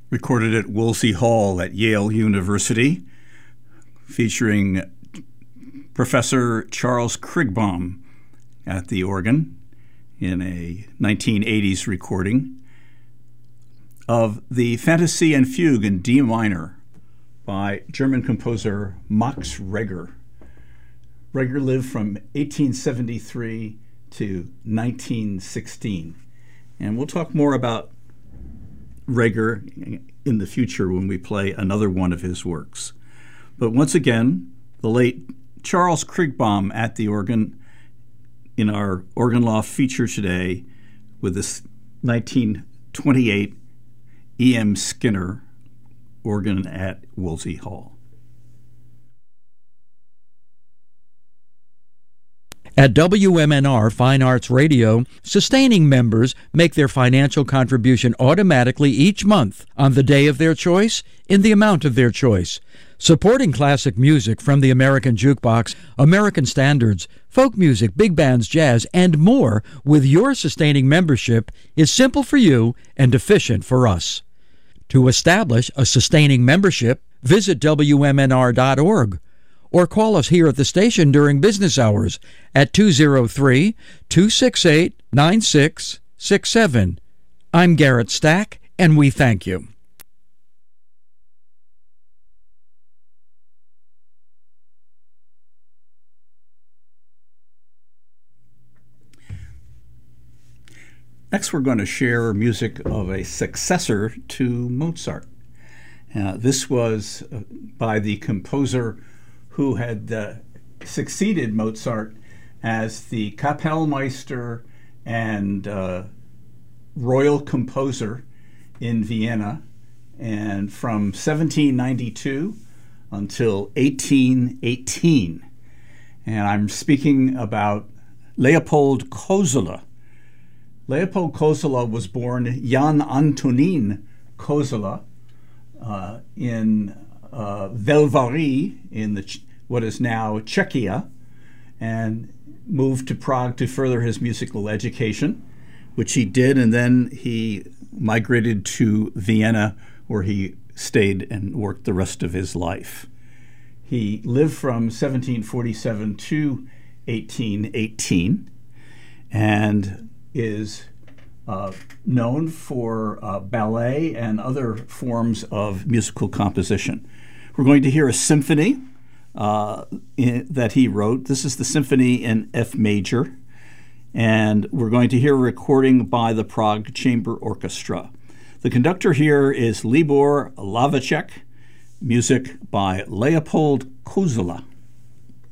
recorded at Wolsey Hall at Yale University, featuring Professor Charles Krigbaum at the organ in a 1980s recording of the Fantasie and Fugue in D minor by German composer Max Reger. Reger lived from 1873 to 1916. And we'll talk more about Reger in the future when we play another one of his works. But once again, the late Charles Krigbaum at the organ in our Organ Loft feature today with this 1928 E.M. Skinner organ at Wolsey Hall. At WMNR Fine Arts Radio, sustaining members make their financial contribution automatically each month on the day of their choice in the amount of their choice. Supporting classic music from the American Jukebox, American Standards, folk music, big bands, jazz, and more with your sustaining membership is simple for you and efficient for us. To establish a sustaining membership, visit WMNR.org. or call us here at the station during business hours at 203-268-9667. I'm Garrett Stack, and we thank you. Next, we're going to share music of a successor to Mozart. This was by the composer who had succeeded Mozart as the Kapellmeister and royal composer in Vienna, and from 1792 until 1818. And I'm speaking about Leopold Kozeler. Leopold Kozeler was born Jan Antonín Kozeler in Velvary in what is now Czechia, and moved to Prague to further his musical education, which he did, and then he migrated to Vienna, where he stayed and worked the rest of his life. He lived from 1747 to 1818 and is known for ballet and other forms of musical composition. We're going to hear a symphony that he wrote. This is the symphony in F major, and we're going to hear a recording by the Prague Chamber Orchestra. The conductor here is Libor Lavacek, music by Leopold Kozeler.